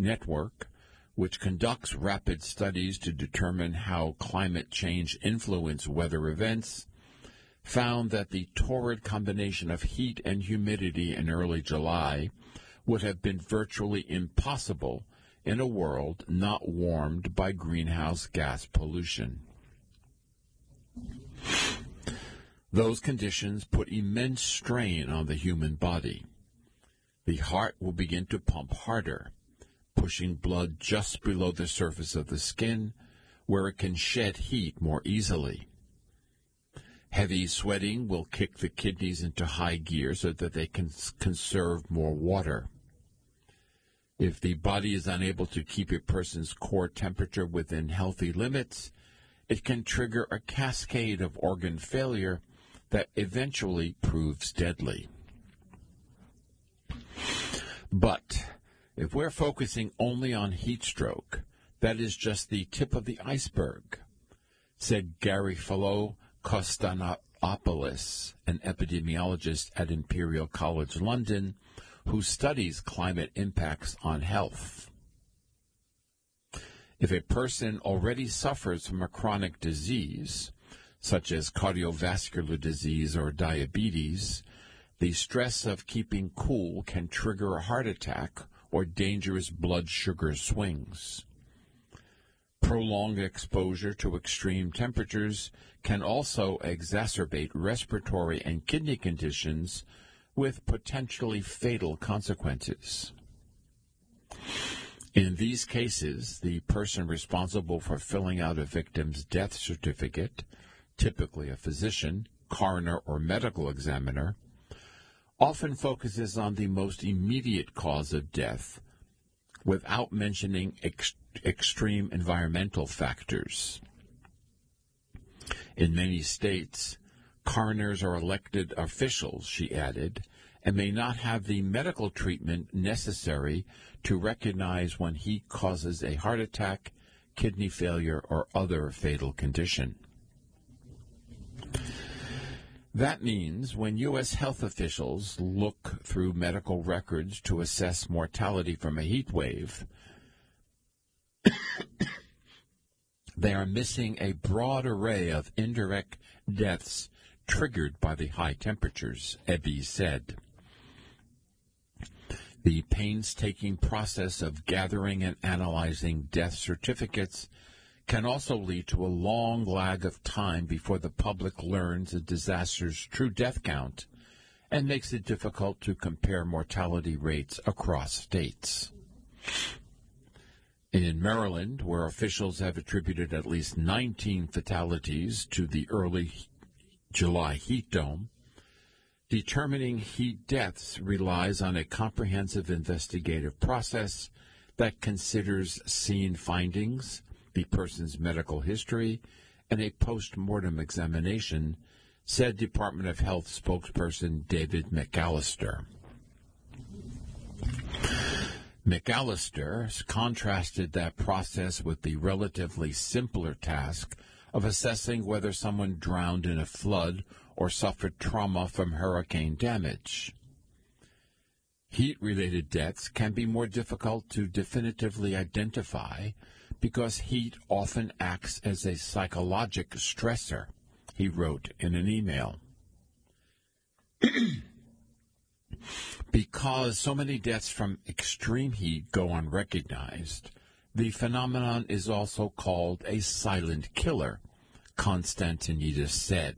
Network, which conducts rapid studies to determine how climate change influences weather events, found that the torrid combination of heat and humidity in early July would have been virtually impossible in a world not warmed by greenhouse gas pollution. Those conditions put immense strain on the human body. The heart will begin to pump harder, pushing blood just below the surface of the skin, where it can shed heat more easily. Heavy sweating will kick the kidneys into high gear so that they can conserve more water. If the body is unable to keep a person's core temperature within healthy limits, it can trigger a cascade of organ failure that eventually proves deadly. But if we're focusing only on heat stroke, that is just the tip of the iceberg, said Garofalo Kostanopoulos, an epidemiologist at Imperial College London, who studies climate impacts on health. If a person already suffers from a chronic disease, such as cardiovascular disease or diabetes, the stress of keeping cool can trigger a heart attack or dangerous blood sugar swings. Prolonged exposure to extreme temperatures can also exacerbate respiratory and kidney conditions with potentially fatal consequences. In these cases, the person responsible for filling out a victim's death certificate, typically a physician, coroner, or medical examiner, often focuses on the most immediate cause of death without mentioning extreme environmental factors. In many states, coroners are elected officials, she added, and may not have the medical treatment necessary to recognize when heat causes a heart attack, kidney failure, or other fatal condition. That means when U.S. health officials look through medical records to assess mortality from a heat wave, they are missing a broad array of indirect deaths triggered by the high temperatures, Ebby said. The painstaking process of gathering and analyzing death certificates can also lead to a long lag of time before the public learns a disaster's true death count and makes it difficult to compare mortality rates across states. In Maryland, where officials have attributed at least 19 fatalities to the early July heat dome, determining heat deaths relies on a comprehensive investigative process that considers scene findings, the person's medical history, and a post-mortem examination, said Department of Health spokesperson David McAllister. McAllister contrasted that process with the relatively simpler task of assessing whether someone drowned in a flood or suffered trauma from hurricane damage. Heat-related deaths can be more difficult to definitively identify because heat often acts as a psychologic stressor, he wrote in an email. Because so many deaths from extreme heat go unrecognized, the phenomenon is also called a silent killer, Constantinidis said.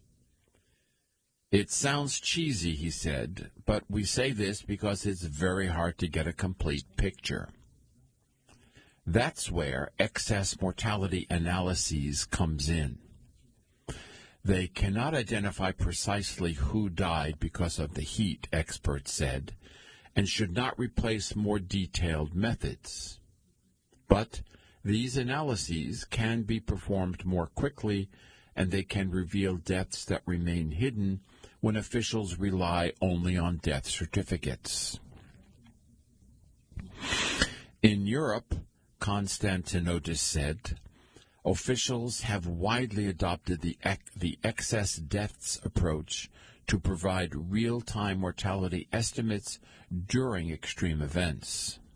It sounds cheesy, he said, but we say this because it's very hard to get a complete picture. That's where excess mortality analyses comes in. They cannot identify precisely who died because of the heat, experts said, and should not replace more detailed methods. But these analyses can be performed more quickly, and they can reveal deaths that remain hidden when officials rely only on death certificates. In Europe, Konstantinidis said, officials have widely adopted the excess deaths approach to provide real-time mortality estimates during extreme events.